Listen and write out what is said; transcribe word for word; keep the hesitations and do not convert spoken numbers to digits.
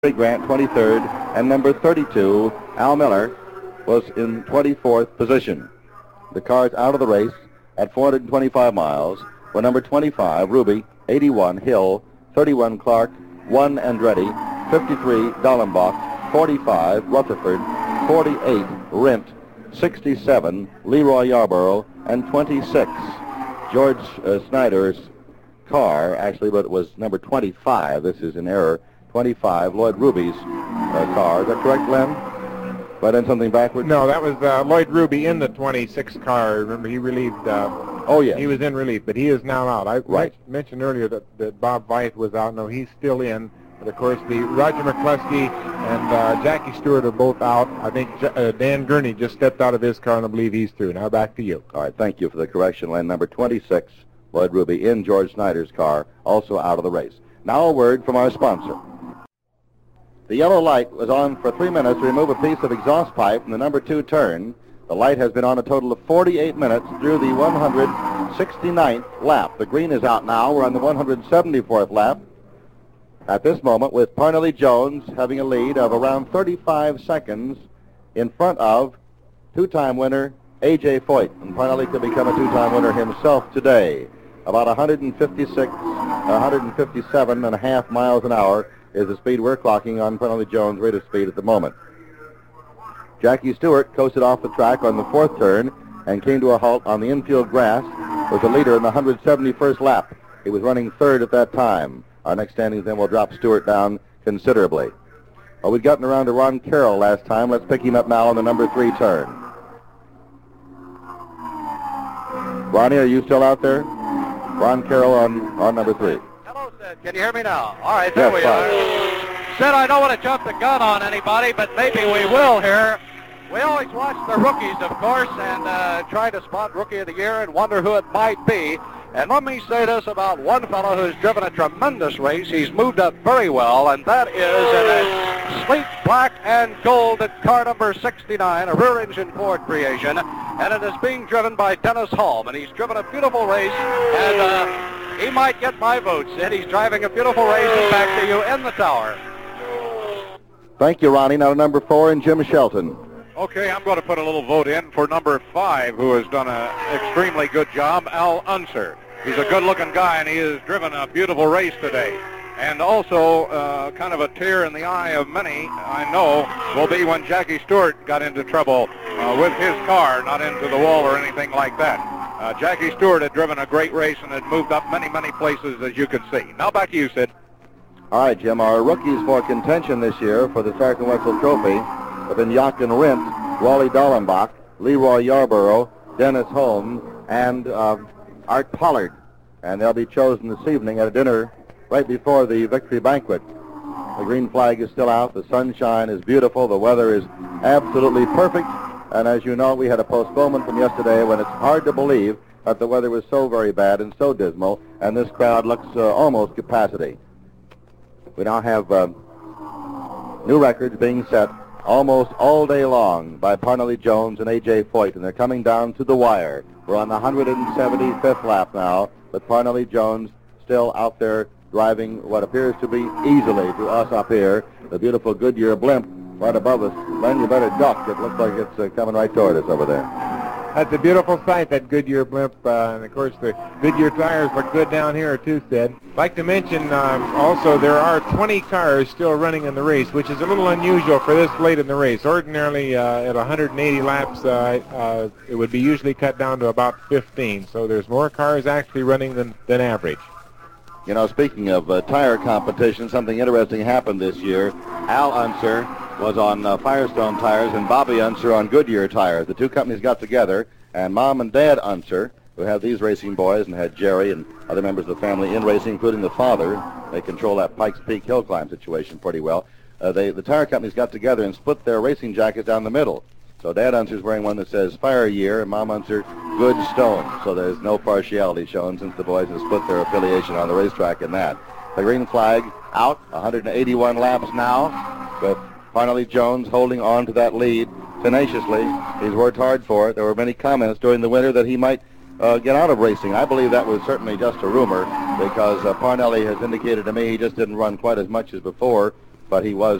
Grant, twenty-third, and number thirty-two, Al Miller, was in twenty-fourth position. The cars out of the race at four hundred twenty-five miles were number twenty-five, Ruby, eighty-one, Hill, thirty-one, Clark, one, Andretti, fifty-three, Dallenbach, forty-five, Rutherford, forty-eight, Rent, sixty-seven, Leroy Yarborough, and twenty-six, George uh, Snyder's car, actually, but it was number twenty-five. This is an error. twenty-five, Lloyd Ruby's uh, car. Is that correct, Glenn? Have I done something backwards? No, that was uh, Lloyd Ruby in the twenty-six car. Remember, he relieved. Uh, oh, yeah. He was in relief, but he is now out. I right. men- mentioned earlier that, that Bob Veith was out. No, he's still in. But, of course, the Roger McCluskey and uh, Jackie Stewart are both out. I think J- uh, Dan Gurney just stepped out of his car, and I believe he's through. Now back to you. All right, thank you for the correction, Len. Number twenty-six, Lloyd Ruby, in George Snyder's car, also out of the race. Now a word from our sponsor. The yellow light was on for three minutes to remove a piece of exhaust pipe from the number two turn. The light has been on a total of forty-eight minutes through the one hundred sixty-ninth lap. The green is out now. We're on the one hundred seventy-fourth lap. At this moment, with Parnelli Jones having a lead of around thirty-five seconds in front of two-time winner A J Foyt. And Parnelli could become a two-time winner himself today. About one hundred fifty-six, one hundred fifty-seven and a half miles an hour is the speed we're clocking on Parnelli Jones' rate of speed at the moment. Jackie Stewart coasted off the track on the fourth turn and came to a halt on the infield grass, was the leader in the one hundred seventy-first lap. He was running third at that time. Our next standings then will drop Stewart down considerably. Well, we'd gotten around to Ron Carroll last time. Let's pick him up now on the number three turn. Ronnie, are you still out there? Ron Carroll on, on number three. Hello, Sid. Can you hear me now? All right, there yes, we are. Sid, I don't want to jump the gun on anybody, but maybe we will here. We always watch the rookies, of course, and uh, try to spot Rookie of the Year and wonder who it might be. And let me say this about one fellow who's driven a tremendous race. He's moved up very well, and that is in a sleek black and gold at car number sixty-nine, a rear-engine Ford creation, and it is being driven by Dennis Holm, and he's driven a beautiful race, and uh, he might get my vote, Sid. He's driving a beautiful race, and back to you in the tower. Thank you, Ronnie. Now to number four and Jim Shelton. Okay, I'm going to put a little vote in for number five, who has done an extremely good job, Al Unser. He's a good-looking guy, and he has driven a beautiful race today. And also, uh, kind of a tear in the eye of many, I know, will be when Jackie Stewart got into trouble uh, with his car, not into the wall or anything like that. Uh, Jackie Stewart had driven a great race and had moved up many, many places, as you can see. Now back to you, Sid. All right, Jim, our rookies for contention this year for the Stark and Wetzel Trophy have been Jochen Rindt, Wally Dallenbach, Leroy Yarborough, Dennis Holm, and uh, Art Pollard. And they'll be chosen this evening at a dinner right before the victory banquet. The green flag is still out. The sunshine is beautiful. The weather is absolutely perfect. And as you know, we had a postponement from yesterday when it's hard to believe that the weather was so very bad and so dismal, and this crowd looks uh, almost capacity. We now have uh, new records being set almost all day long by Parnelli Jones and A J Foyt, and they're coming down to the wire. We're on the one hundred seventy-fifth lap now, with Parnelli Jones still out there driving what appears to be easily to us up here, the beautiful Goodyear blimp right above us. Len, you better duck. It looks like it's uh, coming right toward us over there. That's a beautiful sight, that Goodyear blimp. Uh, and, of course, the Goodyear tires look good down here, too, Sid. I'd like to mention um, also there are twenty cars still running in the race, which is a little unusual for this late in the race. Ordinarily, uh, at one hundred eighty laps, uh, uh, it would be usually cut down to about fifteen. So there's more cars actually running than, than average. You know, speaking of uh, tire competition, something interesting happened this year. Al Unser was on uh, Firestone tires and Bobby Unser on Goodyear tires. The two companies got together, and Mom and Dad Unser, who have these racing boys and had Jerry and other members of the family in racing, including the father, they control that Pikes Peak hill climb situation pretty well. Uh, they, the tire companies got together and split their racing jackets down the middle. So Dad Unser's wearing one that says Fire Year, and Mom Unser, Good Stone. So there's no partiality shown since the boys have split their affiliation on the racetrack in that. The green flag out, one hundred eighty-one laps now, with Parnelli Jones holding on to that lead tenaciously. He's worked hard for it. There were many comments during the winter that he might uh, get out of racing. I believe that was certainly just a rumor because uh, Parnelli has indicated to me he just didn't run quite as much as before. but he was